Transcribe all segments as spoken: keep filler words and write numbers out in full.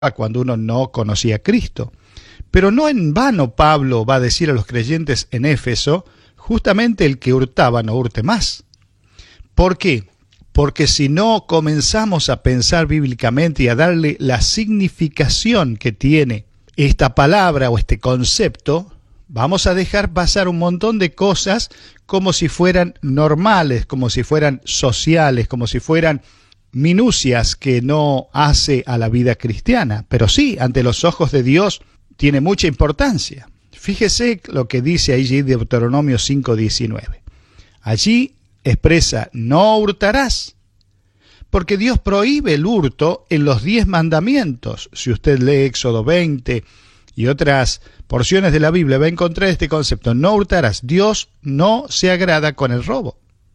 cuando uno no conocía a Cristo. Pero no en vano Pablo va a decir a los creyentes en Éfeso, justamente el que hurtaba no hurte más. ¿Por qué? Porque si no comenzamos a pensar bíblicamente y a darle la significación que tiene esta palabra o este concepto, vamos a dejar pasar un montón de cosas como si fueran normales, como si fueran sociales, como si fueran minucias que no hace a la vida cristiana. Pero sí, ante los ojos de Dios tiene mucha importancia. Fíjese lo que dice allí Deuteronomio cinco diecinueve. Allí expresa, no hurtarás, porque Dios prohíbe el hurto en los diez mandamientos. Si usted lee Éxodo veinte y otras porciones de la Biblia, va a encontrar este concepto, no hurtarás. Dios no se agrada con el robo.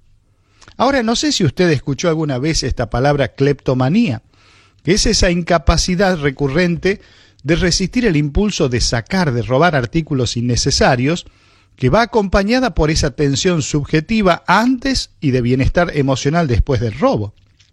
Ahora, no sé si usted escuchó alguna vez esta palabra cleptomanía, que es esa incapacidad recurrente de resistir el impulso de sacar, de robar artículos innecesarios, que va acompañada por esa tensión subjetiva antes y de bienestar emocional después del robo.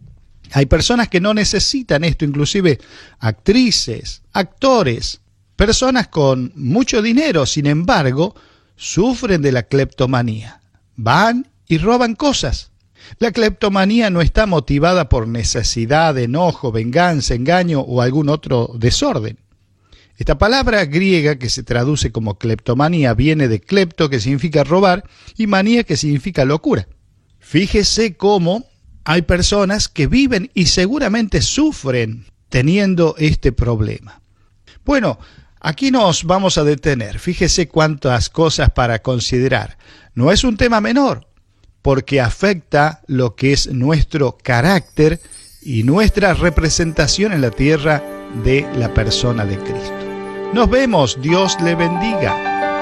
Hay personas que no necesitan esto, inclusive actrices, actores, personas con mucho dinero, sin embargo, sufren de la cleptomanía. Van y roban cosas. La cleptomanía no está motivada por necesidad, enojo, venganza, engaño o algún otro desorden. Esta palabra griega que se traduce como cleptomanía viene de klepto, que significa robar, y manía, que significa locura. Fíjese cómo hay personas que viven y seguramente sufren teniendo este problema. Bueno, aquí nos vamos a detener. Fíjese cuántas cosas para considerar. No es un tema menor, porque afecta lo que es nuestro carácter y nuestra representación en la tierra de la persona de Cristo. Nos vemos, Dios le bendiga.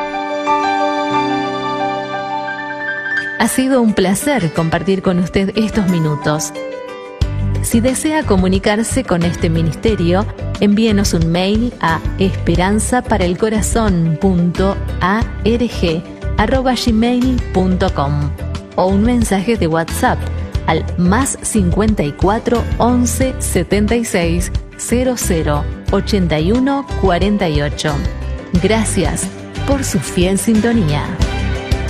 Ha sido un placer compartir con usted estos minutos. Si desea comunicarse con este ministerio, envíenos un mail a esperanza para el corazón punto org arroba gmail punto com o un mensaje de WhatsApp al más cincuenta y cuatro once setenta y seis cero cero ochenta y uno cuarenta y ocho. Gracias por su fiel sintonía.